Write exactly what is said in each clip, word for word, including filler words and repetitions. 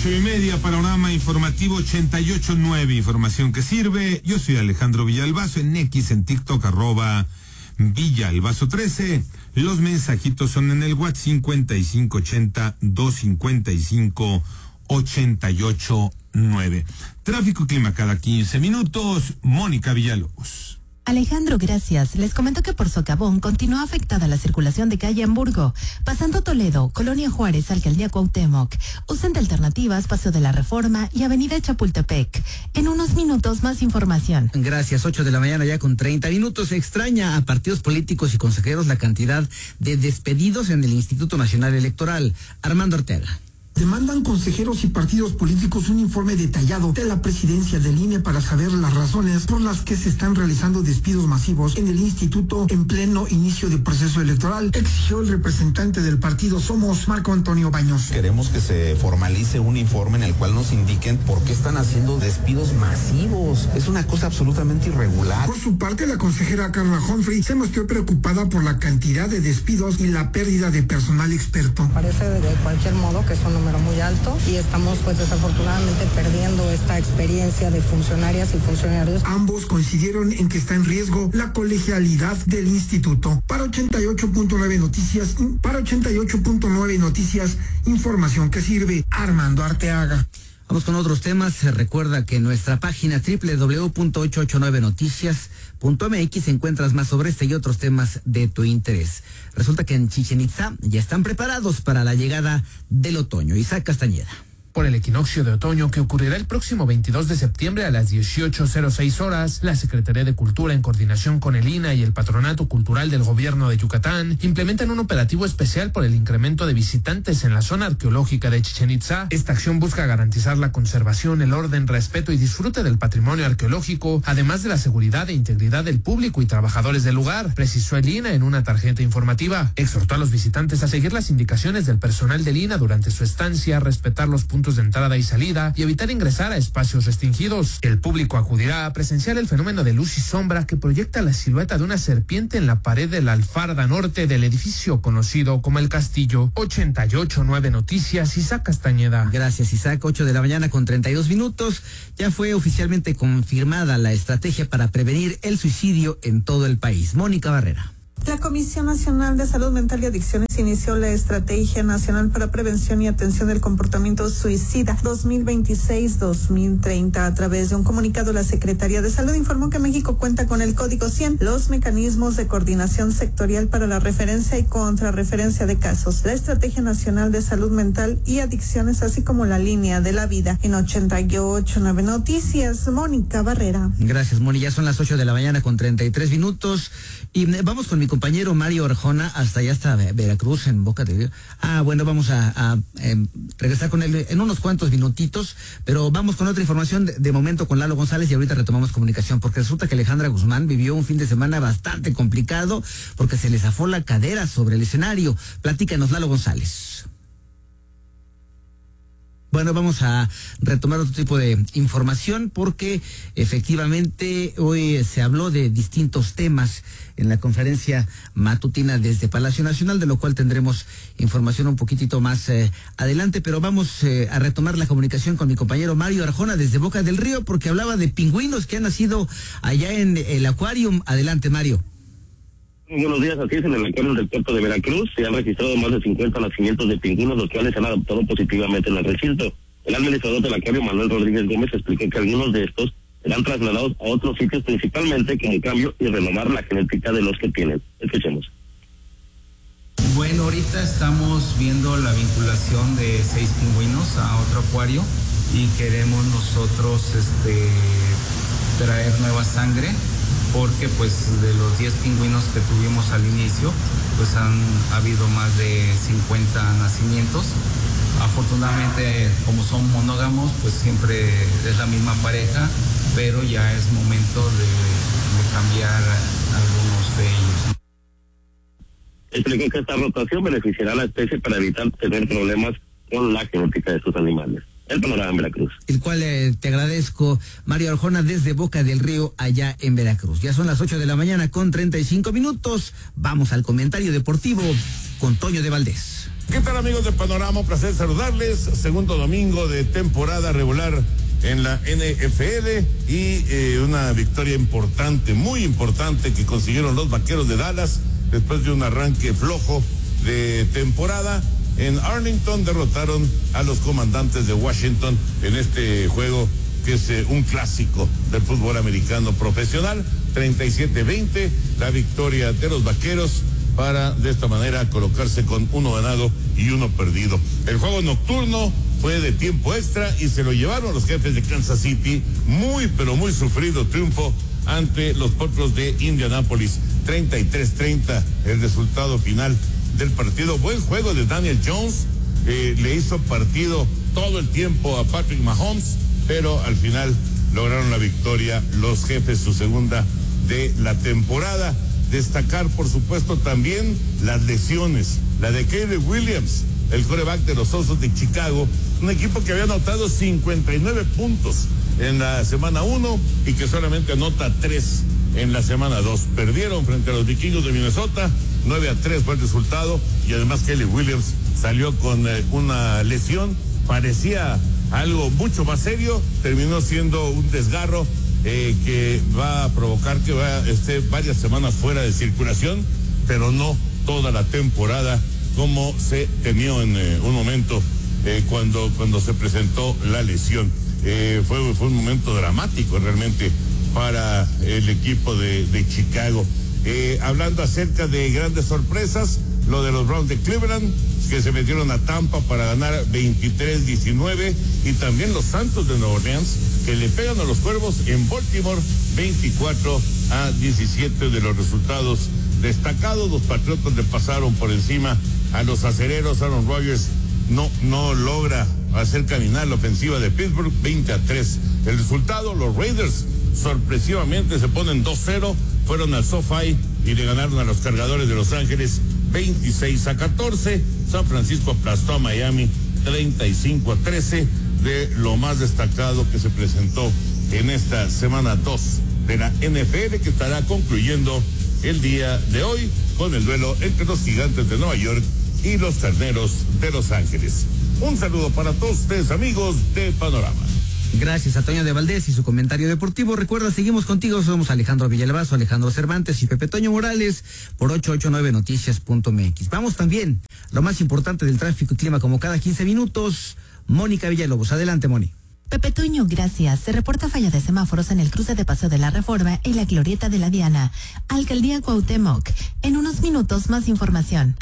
Ocho y media, panorama informativo ochenta y ocho nueve, información que sirve. Yo soy Alejandro Villalbazo, en X, en TikTok, arroba Villalbazo trece. Los mensajitos son en el WhatsApp cincuenta y cinco ochenta, doscientos cincuenta y cinco, ochenta y ocho nueve. Tráfico y clima cada quince minutos. Mónica Villalobos. Alejandro, gracias. Les comento que por Socavón continúa afectada la circulación de calle Hamburgo, pasando Toledo, Colonia Juárez, Alcaldía Cuauhtémoc. Usen de alternativas Paseo de la Reforma y Avenida Chapultepec. En unos minutos más información. Gracias, ocho de la mañana ya con treinta minutos. Extraña a partidos políticos y consejeros la cantidad de despedidos en el Instituto Nacional Electoral. Armando Ortega. Demandan consejeros y partidos políticos un informe detallado de la presidencia del I N E para saber las razones por las que se están realizando despidos masivos en el instituto en pleno inicio de proceso electoral, exigió el representante del partido Somos, Marco Antonio Baños. Queremos que se formalice un informe en el cual nos indiquen por qué están haciendo despidos masivos. Es una cosa absolutamente irregular. Por su parte, la consejera Carla Humphrey se mostró preocupada por la cantidad de despidos y la pérdida de personal experto. Parece de cualquier modo que son número muy alto y estamos pues desafortunadamente perdiendo esta experiencia de funcionarias y funcionarios. Ambos coincidieron en que está en riesgo la colegialidad del instituto. Para ochenta y ocho punto nueve Noticias, para ochenta y ocho punto nueve Noticias, información que sirve. Armando Arteaga. Vamos con otros temas. Se recuerda que en nuestra página doble u doble u doble u punto ochocientos ochenta y nueve noticias punto m x encuentras más sobre este y otros temas de tu interés. Resulta que en Chichén Itzá ya están preparados para la llegada del otoño. Isaac Castañeda. Por el equinoccio de otoño que ocurrirá el próximo veintidós de septiembre a las dieciocho cero seis horas, la Secretaría de Cultura, en coordinación con el I N A y el Patronato Cultural del Gobierno de Yucatán, implementan un operativo especial por el incremento de visitantes en la zona arqueológica de Chichén Itzá. Esta acción busca garantizar la conservación, el orden, respeto y disfrute del patrimonio arqueológico, además de la seguridad e integridad del público y trabajadores del lugar, precisó el I N A en una tarjeta informativa. Exhortó a los visitantes a seguir las indicaciones del personal del I N A durante su estancia, respetar los puntos de entrada y salida y evitar ingresar a espacios restringidos. El público acudirá a presenciar el fenómeno de luz y sombra que proyecta la silueta de una serpiente en la pared de la alfarda norte del edificio conocido como el Castillo. ochenta y ocho nueve Noticias, Isaac Castañeda. Gracias, Isaac. ocho de la mañana con treinta y dos minutos. Ya fue oficialmente confirmada la estrategia para prevenir el suicidio en todo el país. Mónica Barrera. La Comisión Nacional de Salud Mental y Adicciones inició la Estrategia Nacional para Prevención y Atención del Comportamiento Suicida dos mil veintiséis dos mil treinta. A través de un comunicado, la Secretaría de Salud informó que México cuenta con el Código cien, los mecanismos de coordinación sectorial para la referencia y contrarreferencia de casos, la Estrategia Nacional de Salud Mental y Adicciones, así como la Línea de la Vida. En ochenta y ocho nueve Noticias, Mónica Barrera. Gracias, Moni. Ya son las ocho de la mañana con treinta y tres minutos y vamos con mi compañero Mario Arjona hasta allá, hasta Veracruz, en Boca de Río. Ah, bueno, vamos a, a eh, regresar con él en unos cuantos minutitos, pero vamos con otra información de, de momento con Lalo González y ahorita retomamos comunicación, porque resulta que Alejandra Guzmán vivió un fin de semana bastante complicado porque se le zafó la cadera sobre el escenario. Platícanos, Lalo González. Bueno, vamos a retomar otro tipo de información porque efectivamente hoy se habló de distintos temas en la conferencia matutina desde Palacio Nacional, de lo cual tendremos información un poquitito más eh, adelante, pero vamos eh, a retomar la comunicación con mi compañero Mario Arjona desde Boca del Río porque hablaba de pingüinos que han nacido allá en el acuarium. Adelante, Mario. Buenos días, así es, en el acuario del puerto de Veracruz se han registrado más de cincuenta nacimientos de pingüinos, los cuales se han adoptado positivamente en el recinto. El administrador del acuario, Manuel Rodríguez Gómez, explicó que algunos de estos serán trasladados a otros sitios, principalmente como cambio y renovar la genética de los que tienen. Escuchemos. Bueno, ahorita estamos viendo la vinculación de seis pingüinos a otro acuario y queremos nosotros este, traer nueva sangre, porque pues de los diez pingüinos que tuvimos al inicio, pues han habido más de cincuenta nacimientos. Afortunadamente, como son monógamos, pues siempre es la misma pareja, pero ya es momento de, de cambiar algunos de ellos. Explicó que esta rotación beneficiará a la especie para evitar tener problemas con la genética de sus animales. El panorama en Veracruz. El cual eh, te agradezco, Mario Arjona, desde Boca del Río, allá en Veracruz. Ya son las ocho de la mañana con treinta y cinco minutos. Vamos al comentario deportivo con Toño de Valdés. ¿Qué tal, amigos de Panorama? Un placer saludarles. Segundo domingo de temporada regular en la N F L y eh, una victoria importante, muy importante, que consiguieron los Vaqueros de Dallas después de un arranque flojo de temporada. En Arlington derrotaron a los Comandantes de Washington en este juego que es eh, un clásico del fútbol americano profesional. treinta y siete veinte, la victoria de los Vaqueros para de esta manera colocarse con uno ganado y uno perdido. El juego nocturno fue de tiempo extra y se lo llevaron los Jefes de Kansas City. Muy pero muy sufrido triunfo ante los Potros de Indianápolis. treinta y tres treinta el resultado final del partido. Buen juego de Daniel Jones, eh, le hizo partido todo el tiempo a Patrick Mahomes, pero al final lograron la victoria los Jefes, su segunda de la temporada. Destacar, por supuesto, también las lesiones. La de Caleb Williams, el quarterback de los Osos de Chicago, un equipo que había anotado cincuenta y nueve puntos en la semana uno y que solamente anota tres en la semana dos. Perdieron frente a los Vikingos de Minnesota, nueve a tres fue el resultado, y además Caleb Williams salió con eh, una lesión, parecía algo mucho más serio, terminó siendo un desgarro eh, que va a provocar que va, esté varias semanas fuera de circulación, pero no toda la temporada como se temió en eh, un momento eh, cuando, cuando se presentó la lesión. Eh, fue, fue un momento dramático realmente para el equipo de, de Chicago. Eh, hablando acerca de grandes sorpresas, lo de los Browns de Cleveland, que se metieron a Tampa para ganar veintitrés diecinueve, y también los Santos de Nueva Orleans, que le pegan a los Cuervos en Baltimore veinticuatro a diecisiete. De los resultados destacados, los Patriotas le pasaron por encima a los Acereros. Aaron Rodgers no, no logra hacer caminar la ofensiva de Pittsburgh, veinte a tres. El resultado, los Raiders sorpresivamente se ponen dos cero, fueron al SoFi y le ganaron a los Cargadores de Los Ángeles veintiséis a catorce. San Francisco aplastó a Miami treinta y cinco a trece. De lo más destacado que se presentó en esta semana dos de la N F L, que estará concluyendo el día de hoy con el duelo entre los Gigantes de Nueva York y los Carneros de Los Ángeles. Un saludo para todos ustedes, amigos de Panorama. Gracias a Toño de Valdés y su comentario deportivo. Recuerda, seguimos contigo, somos Alejandro Villalbazo, Alejandro Cervantes y Pepe Toño Morales por ocho ocho nueve noticias punto m x. Vamos también, lo más importante del tráfico y clima como cada quince minutos. Mónica Villalobos, adelante, Moni. Pepe Toño, gracias. Se reporta falla de semáforos en el cruce de Paseo de la Reforma y la Glorieta de la Diana. Alcaldía Cuauhtémoc. En unos minutos, más información.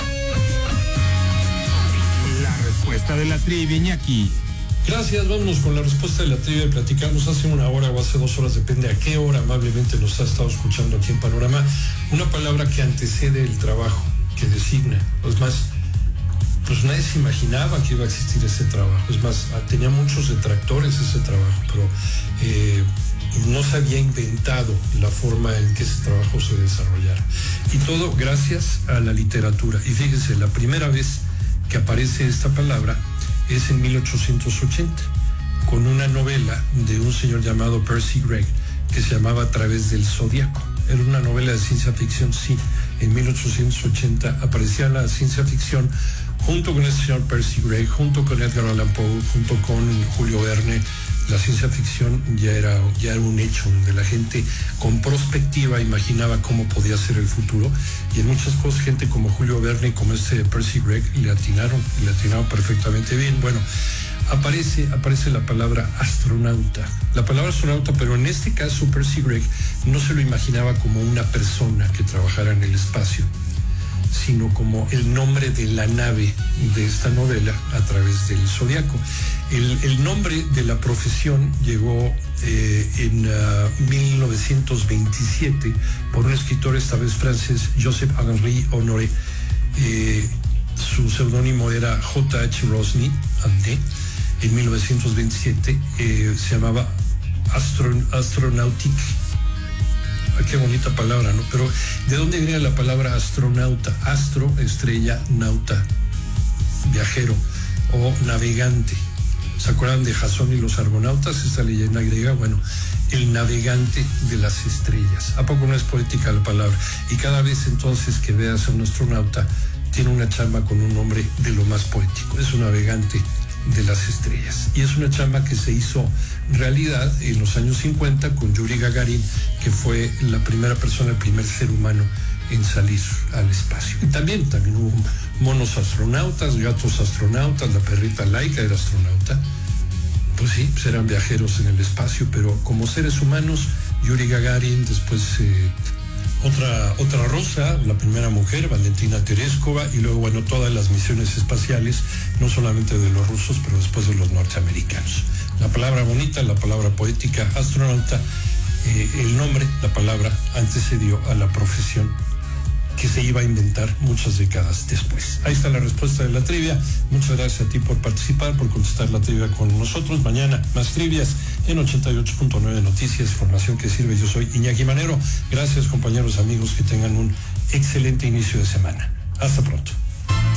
La respuesta de la trivia, Iñaki. Gracias, vámonos con la respuesta de la trivia. Platicamos hace una hora o hace dos horas, depende a qué hora amablemente nos ha estado escuchando aquí en Panorama, una palabra que antecede el trabajo, que designa. Es más, pues nadie se imaginaba que iba a existir ese trabajo. Es más, tenía muchos detractores ese trabajo, pero eh, no se había inventado la forma en que ese trabajo se desarrollara. Y todo gracias a la literatura. Y fíjense, la primera vez que aparece esta palabra es en mil ochocientos ochenta, con una novela de un señor llamado Percy Gregg, que se llamaba A través del Zodíaco. Era una novela de ciencia ficción, sí. En mil ochocientos ochenta aparecía la ciencia ficción junto con el señor Percy Gregg, junto con Edgar Allan Poe, junto con Julio Verne. La ciencia ficción ya era, ya era un hecho, donde la gente con prospectiva imaginaba cómo podía ser el futuro, y en muchas cosas gente como Julio Verne y como este Percy Gregg le atinaron, le atinaron perfectamente bien. Bueno, aparece, aparece la palabra astronauta, la palabra astronauta, pero en este caso Percy Gregg no se lo imaginaba como una persona que trabajara en el espacio, sino como el nombre de la nave de esta novela, A través del Zodíaco. El, el nombre de la profesión llegó eh, en uh, mil novecientos veintisiete por un escritor, esta vez francés, Joseph-Henri Honoré. Eh, su seudónimo era J H Rosny, en mil novecientos veintisiete, eh, se llamaba Astron, Astronautique. Qué bonita palabra, ¿no? Pero ¿de dónde viene la palabra astronauta? Astro, estrella, nauta, viajero o navegante. ¿Se acuerdan de Jasón y los argonautas? Esta leyenda griega, bueno, el navegante de las estrellas. ¿A poco no es poética la palabra? Y cada vez entonces que veas a un astronauta, tiene una chamba con un nombre de lo más poético. Es un navegante de las estrellas. Y es una chamba que se hizo realidad en los años cincuenta con Yuri Gagarin, que fue la primera persona, el primer ser humano en salir al espacio. Y también, también hubo monos astronautas, gatos astronautas, la perrita Laika era astronauta. Pues sí, pues eran viajeros en el espacio, pero como seres humanos, Yuri Gagarin, después eh, otra, otra rusa, la primera mujer, Valentina Tereskova, y luego, bueno, todas las misiones espaciales, no solamente de los rusos, pero después de los norteamericanos. La palabra bonita, la palabra poética, astronauta, eh, el nombre, la palabra, antecedió a la profesión que se iba a inventar muchas décadas después. Ahí está la respuesta de la trivia. Muchas gracias a ti por participar, por contestar la trivia con nosotros. Mañana más trivias en ochenta y ocho punto nueve Noticias, información que sirve. Yo soy Iñaki Manero. Gracias, compañeros, amigos, que tengan un excelente inicio de semana. Hasta pronto.